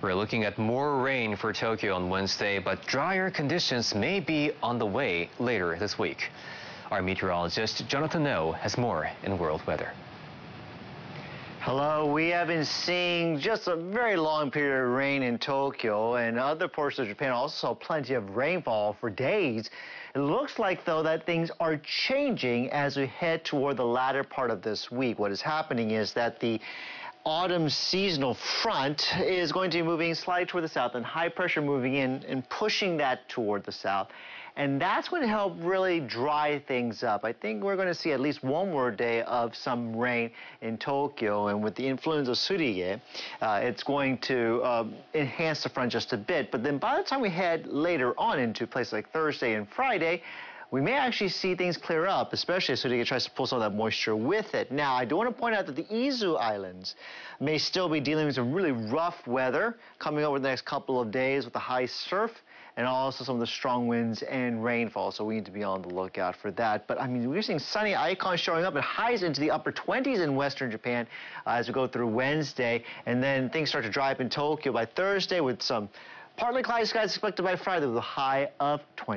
We're looking at more rain for Tokyo on Wednesday, but drier conditions may be on the way later this week. Our meteorologist Jonathan Oh has more in world weather. Hello, we have been seeing just a very long period of rain in Tokyo, and other portions of Japan also saw plenty of rainfall for days. It looks like, though, that things are changing as we head toward the latter part of this week. What is happening is that the autumn seasonal front is going to be moving slightly toward the south, and high pressure moving in and pushing that toward the south. And that's going to help really dry things up. I think we're going to see at least one more day of some rain in Tokyo, and with the influence of Surige, it's going to enhance the front just a bit. But then by the time we head later on into places like Thursday and Friday, we may actually see things clear up, especially as Surige tries to pull some of that moisture with it. Now, I do want to point out that the Izu Islands may still be dealing with some really rough weather coming over the next couple of days with the high surf and also some of the strong winds and rainfall, so we need to be on the lookout for that. But I mean, we're seeing sunny icons showing up at highs into the upper 20s in western Japan as we go through Wednesday, and then things start to dry up in Tokyo by Thursday with some partly cloudy skies expected by Friday with a high of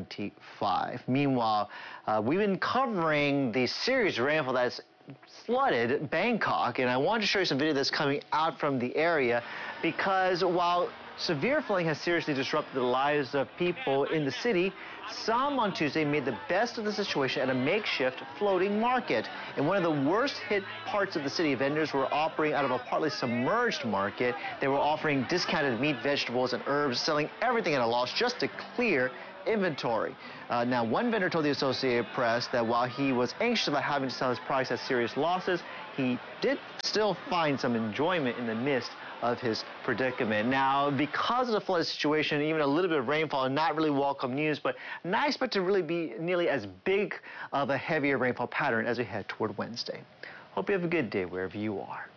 25. Meanwhile, we've been covering the series of rainfall that's flooded Bangkok, and I wanted to show you some video that's coming out from the area, because while severe flooding has seriously disrupted the lives of people in the city, some on Tuesday made the best of the situation at a makeshift floating market. In one of the worst hit parts of the city, vendors were operating out of a partly submerged market. They were offering discounted meat, vegetables, and herbs, selling everything at a loss just to clear inventory. Now, one vendor told the Associated Press that while he was anxious about having to sell his products at serious losses, he did still find some enjoyment in the midst of his predicament. Now, because of the flood situation, even a little bit of rainfall, not really welcome news, but not expect to really be nearly as big of a heavier rainfall pattern as we head toward Wednesday. Hope you have a good day wherever you are.